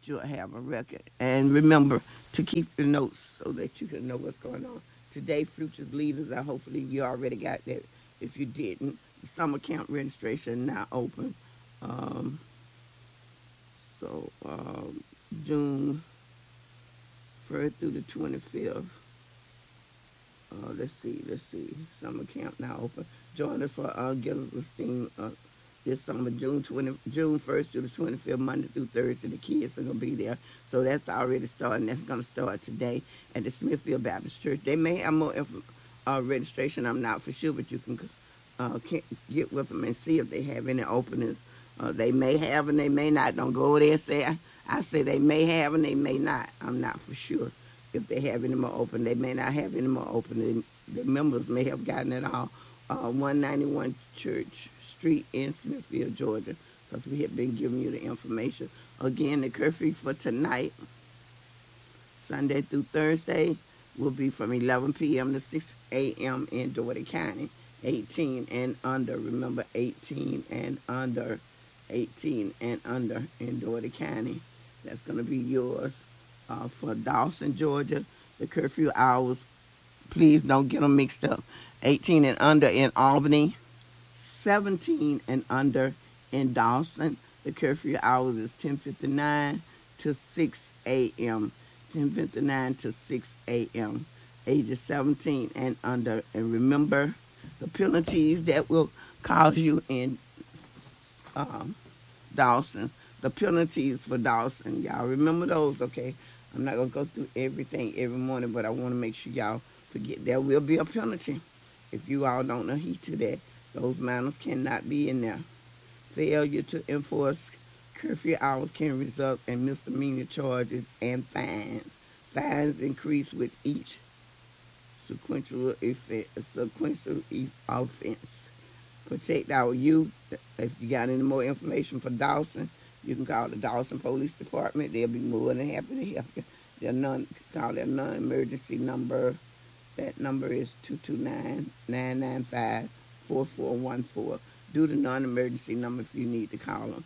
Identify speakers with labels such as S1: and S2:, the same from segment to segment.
S1: that you'll have a record. And remember to keep your notes so that you can know what's going on. Today, Futures Leaders, hopefully you already got that. If you didn't, the summer camp registration now open. Um, so June 1st through the 25th. Let's see. Summer camp now open. Join us for Gillis Theme this summer, June 1st to the 25th, Monday through Thursday. The kids are gonna be there, so that's already starting. That's gonna start today at the Smithfield Baptist Church. They may have more registration. I'm not for sure, but you can get with them and see if they have any openings. They may have and they may not. Don't go over there and say I say they may have and they may not. I'm not for sure if they have any more open. They may not have any more open. The members may have gotten it all. 191 Church Street in Smithfield, Georgia, because we have been giving you the information. Again, the curfew for tonight, Sunday through Thursday, will be from 11 p.m. to 6 a.m. in Dougherty County. 18 and under. Remember, 18 and under. 18 and under in Dougherty County. That's going to be yours. For Dawson, Georgia, the curfew hours, please don't get them mixed up. 18 and under in Albany, 17 and under in Dawson. The curfew hours is 10:59 to 6 a.m. 10:59 to 6 a.m. Ages 17 and under. And remember the penalties that will cause you in Dawson. The penalties for Dawson. Y'all remember those, okay? I'm not going to go through everything every morning, but I want to make sure y'all forget there will be a penalty. If you all don't know heed to that, those minors cannot be in there. Failure to enforce curfew hours can result in misdemeanor charges and fines. Fines increase with each sequential offense. Protect our youth. If you got any more information for Dawson, you can call the Dawson Police Department. They'll be more than happy to help you. Call their non-emergency number. That number is 229-995-4414. Do the non-emergency number if you need to call them.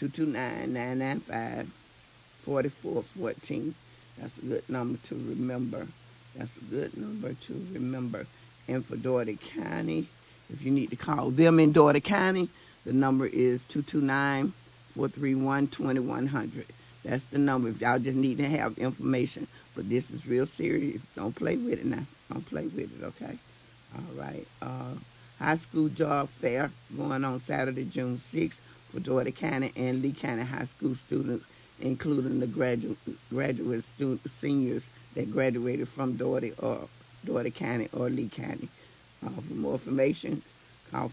S1: 229-995-4414. That's a good number to remember. And for Dougherty County, if you need to call them in Dougherty County, the number is 229-431-2100. That's the number. If y'all just need to have information. But this is real serious. Don't play with it now. Don't play with it, okay? All right. High school job fair going on Saturday, June 6th for Dougherty County and Lee County high school students, including the graduate seniors that graduated from Dougherty County or Lee County. For more information, call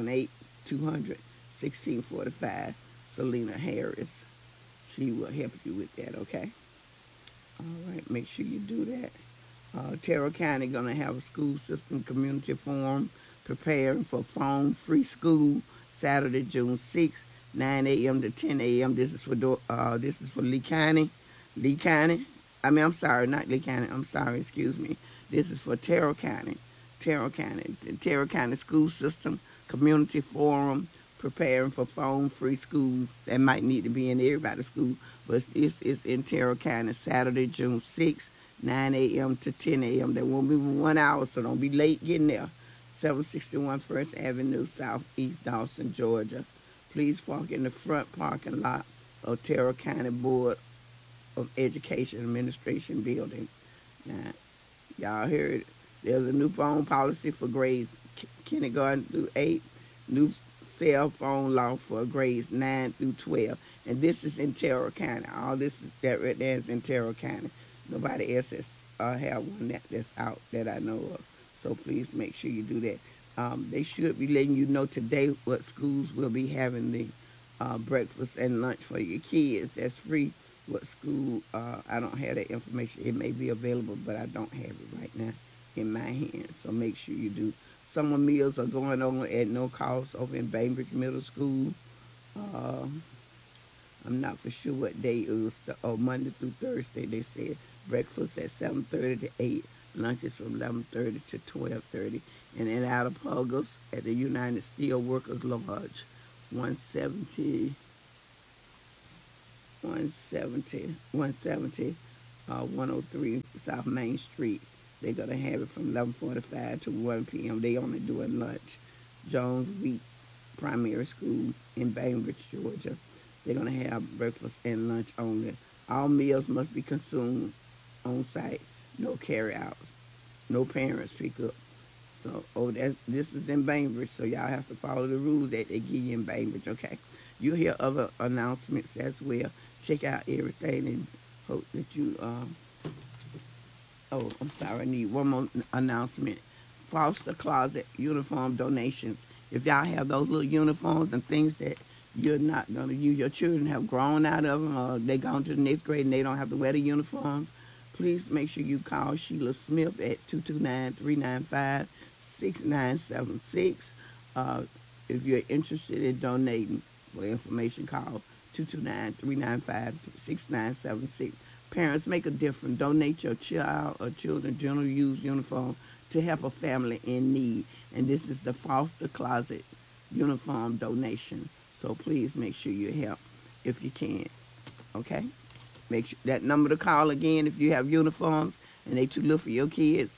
S1: 478-200-1645. Selena Harris. She will help you with that, okay? All right, make sure you do that. Terrell County going to have a school system community forum preparing for phone-free school Saturday, June 6th, 9 a.m. to 10 a.m. This is for Lee County. I'm sorry, not Lee County. I'm sorry, excuse me. This is for Terrell County. The Terrell County School System Community Forum preparing for phone-free schools. That might need to be in everybody's school, but this is in Terrell County, Saturday, June 6th, 9 a.m. to 10 a.m. There won't be 1 hour, so don't be late getting there. 761 First Avenue, Southeast Dawson, Georgia. Please park in the front parking lot of Terrell County Board of Education Administration building. Now, y'all heard there's a new phone policy for grades kindergarten through 8, new cell phone law for grades 9 through 12, and this is in Terrell County. All this is that right there is in Terrell County. Nobody else has have one that's out that I know of. So please make sure you do that. They should be letting you know today what schools will be having the breakfast and lunch for your kids. That's free. What school? I don't have that information. It may be available, but I don't have it right now in my hands. So make sure you do. Summer meals are going on at no cost over in Bainbridge Middle School. I'm not for sure what day it was. Monday through Thursday, they said. Breakfast at 7:30 to 8. Lunch is from 11:30 to 12:30. And then out of Puggles at the United Steel Workers Lodge, 170 170, 103 South Main Street. They're going to have it from 11:45 to 1 p.m. They only doing lunch. Jones Wheat Primary School in Bainbridge, Georgia. They're going to have breakfast and lunch only. All meals must be consumed on site. No carry-outs. No parents pick up. So, this is in Bainbridge, so y'all have to follow the rules that they give you in Bainbridge, okay? You'll hear other announcements as well. Check out everything and hope that you, I'm sorry, I need one more announcement. Foster Closet uniform donations. If y'all have those little uniforms and things that you're not going to use, your children have grown out of them, or they gone to the next grade and they don't have to wear the uniforms, please make sure you call Sheila Smith at 229-395-6976. If you're interested in donating, for information, call 229-395-6976. Parents, make a difference. Donate your child or children's general use uniform to help a family in need. And this is the Foster Closet uniform donation. So please make sure you help if you can. Okay? Make sure that number to call again if you have uniforms and they too little for your kids,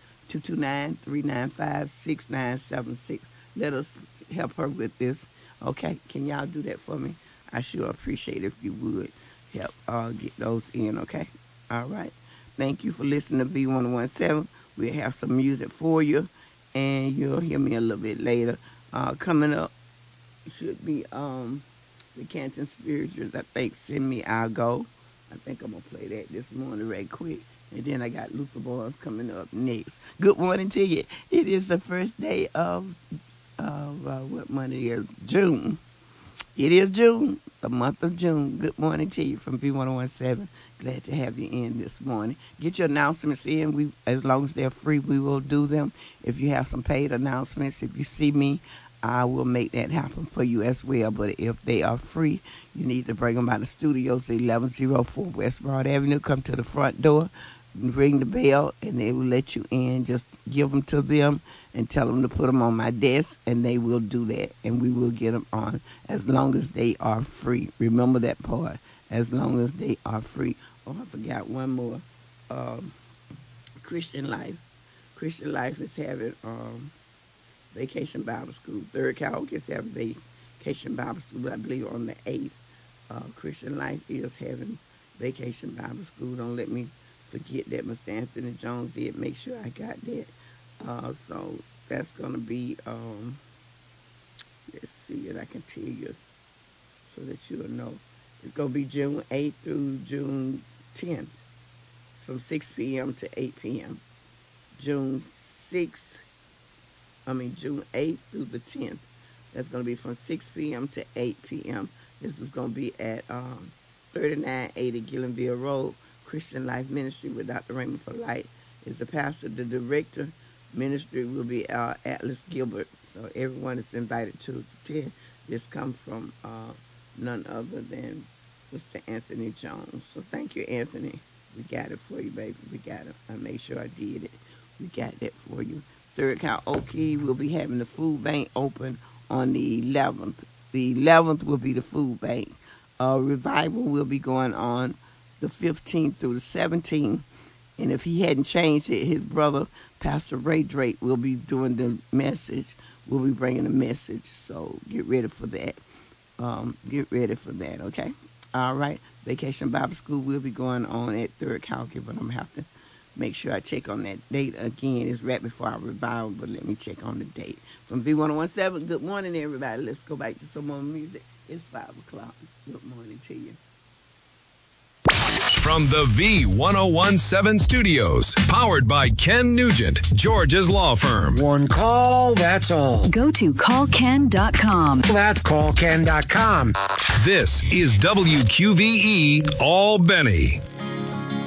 S1: 229-395-6976. Let us help her with this. Okay? Can y'all do that for me? I sure appreciate it if you would help get those in, okay? All right. Thank you for listening to V117. We'll have some music for you, and you'll hear me a little bit later. Coming up should be the Canton Spirituals, I think, Send Me, I'll Go. I think I'm going to play that this morning right quick. And then I got Luther Boys coming up next. Good morning to you. It is the first day of what month it is? June. It is June, the month of June. Good morning to you from V117. Glad to have you in this morning. Get your announcements in. As long as they're free, we will do them. If you have some paid announcements, if you see me, I will make that happen for you as well. But if they are free, you need to bring them by the studios, 1104 West Broad Avenue. Come to the front door, ring the bell, and they will let you in. Just give them to them and tell them to put them on my desk, and they will do that, and we will get them on as long as they are free. Remember that part, as long as they are free. Oh, I forgot one more. Christian Life. Christian Life is having Vacation Bible School. Third Calc is having Vacation Bible School, I believe, on the 8th. Christian Life is having Vacation Bible School. Don't let me forget that Mr. Anthony Jones did make sure I got that. So that's going to be, let's see if I can tell you so that you'll know. It's going to be June 8th through June 10th from 6 p.m. to 8 p.m. June 8th through the 10th. That's going to be from 6 p.m. to 8 p.m. This is going to be at 3980 Gillenville Road. Christian Life Ministry with Dr. Raymond for Light is the pastor. The director ministry will be Atlas Gilbert. So everyone is invited to attend. This comes from none other than Mr. Anthony Jones. So thank you, Anthony. We got it for you, baby. We got it. I made sure I did it. We got that for you. Third County Oakey will be having the food bank open on the 11th. The 11th will be the food bank. Revival will be going on the 15th through the 17th. And if he hadn't changed it, his brother, Pastor Ray Drake, will be doing the message. We'll be bringing the message. So get ready for that. Okay? All right. Vacation Bible School will be going on at Third County, but I'm going to have to make sure I check on that date again. It's right before our revival, but let me check on the date. From V117, good morning, everybody. Let's go back to some more music. It's 5 o'clock. Good morning to you.
S2: From the V1017 studios, powered by Ken Nugent, George's law firm.
S3: One call, that's all.
S4: Go to callken.com.
S3: That's callken.com.
S2: This is WQVE Albany.